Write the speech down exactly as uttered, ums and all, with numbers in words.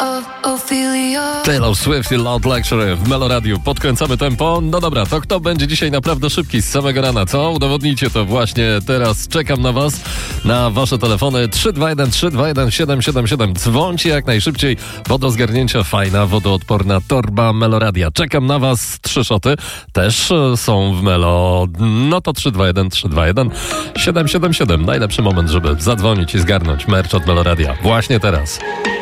Taylor Swift i Loud Luxury w Meloradiu. Podkręcamy tempo. No dobra, to kto będzie dzisiaj naprawdę szybki z samego rana, co? Udowodnijcie to właśnie teraz. Czekam na was, na wasze telefony trzy dwa jeden trzy dwa jeden siedem siedem siedem. Dzwońcie jak najszybciej, bo do zgarnięcia fajna, wodoodporna torba Meloradia. Czekam na was. Trzy szoty też są w Melo. No to trzy dwa jeden trzy dwa jeden siedem siedem siedem. Najlepszy moment, żeby zadzwonić i zgarnąć merch od Meloradia. Właśnie teraz.